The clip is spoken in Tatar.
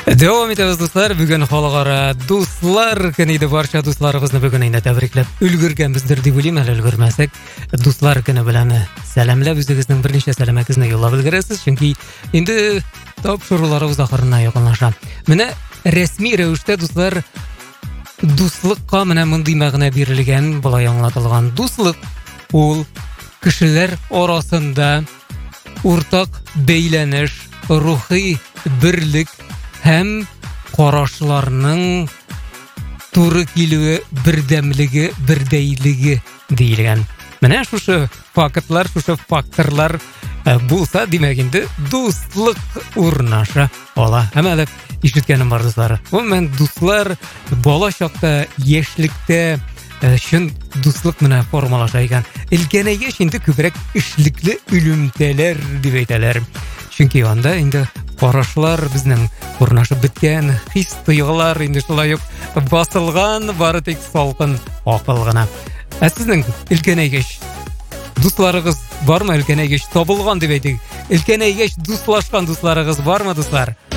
Devam etamiz do'stlar. Bugun xalqaro do'stlar kuni barcha do'stlarimizni bugun yana tabriklab ulgurganmizdir deb o'ylayman. Hali ulgurmasak, do'stlar kuni bilan salamlab o'zingizning bir nechta salomatingizni yo'llab ulgurasiz, chunki endi topshiriqlarimiz oxiriga yaqinlashadi. Mana rasmiy ravishda do'stlar do'stlikqa mana bunday ma'no berilgan, bo'lay anglatilgan do'stlik ul kishilar orasida o'rtaq beylanish, ruhiy birlik hem qarashlarning to'g'ri keluvi, birdamligi, birdayligi deyilgan. Mana shu faktlar, shu faktorlar bo'lsa, demak endi do'stlik o'rnasha ola. Hamma eshitganim bor do'stlar. Umuman do'stlar bola chaqda, yoshlikda shun do'stlik bilan formalashar ekan. Ilganaga endi ko'proq ishlikli o'limtalar deb aytalar. Chunki onda endi qarashlar bizning o'rnashib bitgan, his tuyg'ular endi shulay bosilgan, bari tek salqin aqlgina. Sizning ilganagish do'stlaringiz bormi? Ilganagish topilgan deb ayting. Ilganagish do'stlashgan do'stlaringiz bormi do'stlar?